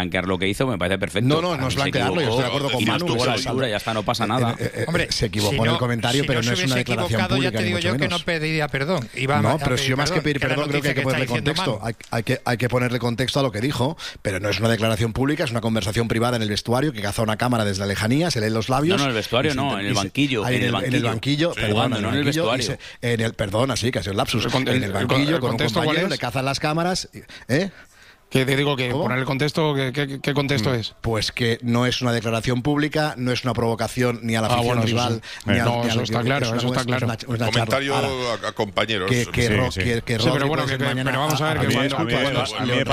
blanquear lo que hizo, me parece perfecto. No es blanquearlo, yo estoy de acuerdo con y Manu. No estuvo a la altura, ya está, no pasa nada. Hombre, se equivocó en el comentario, pero no es una declaración pública. Ya te digo yo que no pediría perdón. Pero si yo más que pedir perdón creo que hay que ponerle contexto. Hay que ponerle contexto a lo que dijo, pero no es una declaración pública, es una conversación privada en el vestuario que caza una cámara desde la lejanía, se leen los labios. No, en el vestuario no, en el banquillo. En el banquillo, perdón, no en el vestuario. Perdona, sí, que ha sido el lapsus. En el banquillo con un compañero le cazan las cámaras. Que te digo que poner el contexto, ¿qué contexto es? Pues que no es una declaración pública, no es una provocación ni a la afición rival, ni a eso está claro, eso está claro. Comentario a compañeros. Pero bueno, pero vamos a ver que a mí me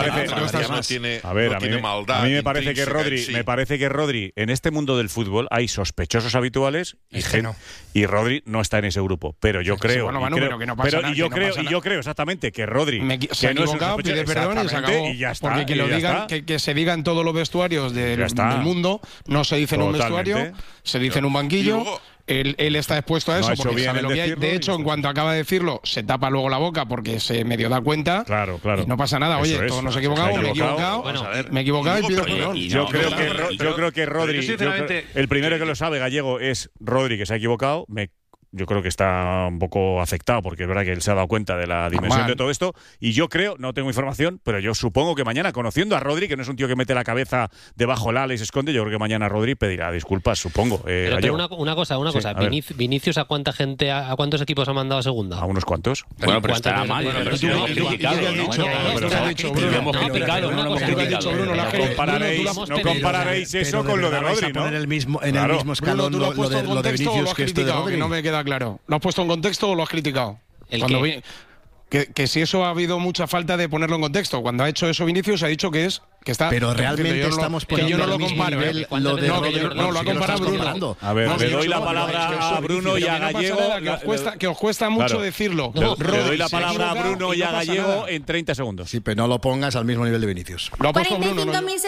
parece que Rodri en este mundo del fútbol hay sospechosos habituales y Rodri no está en ese grupo, pero yo creo yo creo exactamente que Rodri se ha equivocado, pide perdón y se acabó. Porque que lo digan, que se diga en todos los vestuarios del mundo, no se dice en un vestuario, se dice en un banquillo. Él está expuesto a eso porque sabe lo que hay. De hecho, en cuanto acaba de decirlo, se tapa luego la boca porque se medio da cuenta. Claro. Y no pasa nada. Oye, todos nos equivocamos, me he equivocado y pido perdón. Yo creo que Rodri, el primero que lo sabe, Gallego, es Rodri, que se ha equivocado. Yo creo que está un poco afectado porque es verdad que él se ha dado cuenta de la dimensión de todo esto y yo creo, no tengo información, pero yo supongo que mañana, conociendo a Rodri, que no es un tío que mete la cabeza debajo del ala y se esconde, yo creo que mañana Rodri pedirá disculpas, supongo. Pero una cosa, Vinicius, ¿a cuántos equipos ha mandado a segunda? A unos cuantos. Bueno, pero estará mal. Lo hemos criticado, no lo hemos criticado. No compararéis eso con lo de Rodri, ¿no? En el mismo escalón lo de Vinicius que esto de Rodri. No me queda claro. ¿Lo has puesto en contexto o lo has criticado? Que si eso ha habido mucha falta de ponerlo en contexto. Cuando ha hecho eso Vinicius ha dicho que está... Pero realmente estamos poniendo que yo no lo comparo. Lo ha comparado Bruno. A ver, le doy la palabra a Bruno y a Gallego. Que os cuesta mucho decirlo. Le doy la palabra a Bruno y a Gallego en 30 segundos. Sí, pero no lo pongas al mismo nivel de Vinicius. Lo ha puesto Bruno.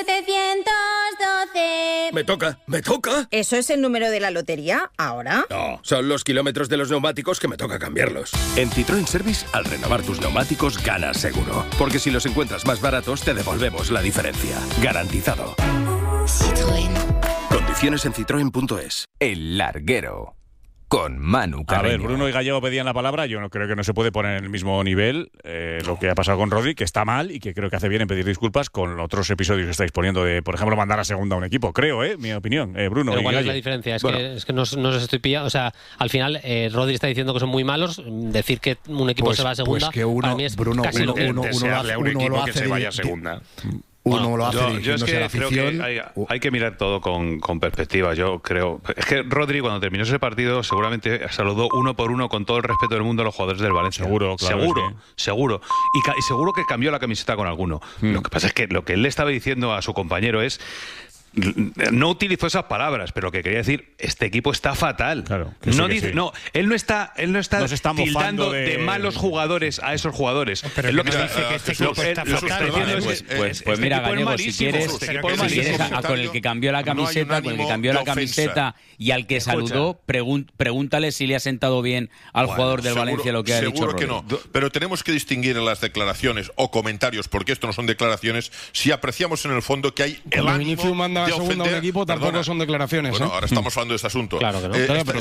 45.712. ¿Me toca? ¿Eso es el número de la lotería ahora? No, son los kilómetros de los neumáticos que me toca cambiarlos. En Citroën Service, al renovar tus neumáticos, ganas seguro. Porque si los encuentras más baratos, te devolvemos la diferencia. Garantizado. Citroën. Condiciones en citroen.es. El Larguero. Con Manu Carreño. A ver, Bruno y Gallego pedían la palabra. Yo no creo que no se puede poner en el mismo nivel lo que ha pasado con Rodri, que está mal y que creo que hace bien en pedir disculpas con otros episodios que estáis poniendo de, por ejemplo, mandar a segunda a un equipo. Creo, mi opinión. Bruno. Pero ¿cuál es la diferencia? Es que no os estoy pillando. O sea, al final, Rodri está diciendo que son muy malos. Decir que un equipo se va a segunda, pues que uno, para mí es Bruno, casi lo que uno lo hace que se vaya a segunda. Uno lo hace yo es que creo que hay que mirar todo con perspectiva. Yo creo. Es que Rodri, cuando terminó ese partido, seguramente saludó uno por uno con todo el respeto del mundo a los jugadores del Valencia. Seguro. Y seguro que cambió la camiseta con alguno. Lo que pasa es que lo que él le estaba diciendo a su compañero es. No utilizó esas palabras, pero lo que quería decir, este equipo está fatal. Claro, él no está tildando de malos jugadores a esos jugadores. Pero es lo que dice que este equipo está fatal. Pues mira, Gallego, si quieres con el que cambió la camiseta, y al que saludó, pregúntale si le ha sentado bien al jugador del Valencia lo que ha dicho Rodri. Seguro que no, pero tenemos que distinguir en las declaraciones o comentarios, porque esto no son declaraciones, si apreciamos en el fondo que hay el ánimo de segunda un equipo, tampoco son declaraciones. Bueno, ahora estamos hablando de este asunto. Claro que no.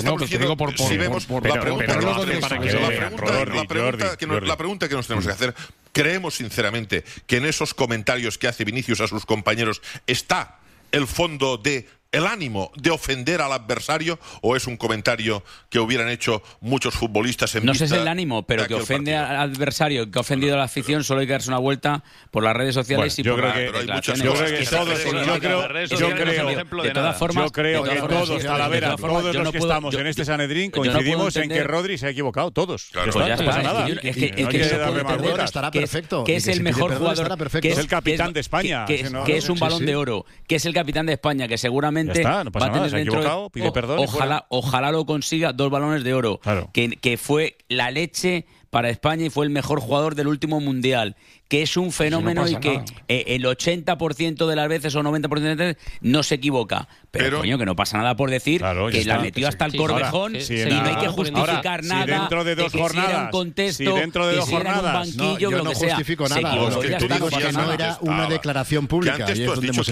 La pregunta que nos tenemos que hacer, ¿creemos sinceramente que en esos comentarios que hace Vinicius a sus compañeros está el fondo de el ánimo de ofender al adversario, o es un comentario que hubieran hecho muchos futbolistas en no vista sé si es el ánimo, pero que ofende al adversario, que ha ofendido a la afición, solo hay que darse una vuelta por las redes sociales y por las declaraciones. Yo creo que todos, Talavera, todos los que estamos en este Sanedrín coincidimos en que Rodri se ha equivocado, todos. No pasa nada. Es que estará perfecto. Que es el mejor jugador, que es el capitán de España, que es un Balón de Oro, que es el capitán de España, que seguramente no pasa nada, se ha equivocado, pide perdón. Ojalá lo consiga, 2 balones de oro, claro. que fue la leche para España y fue el mejor jugador del último mundial, que es un fenómeno y que el 80% de las veces o 90% de las veces no se equivoca. Pero coño, que no pasa nada por decir que la metió hasta el Corvejón y no hay que justificar nada. Si dentro de 2 jornadas, un banquillo, yo no justifico nada. Lo que tú digo no era una declaración pública. Que antes tú has dicho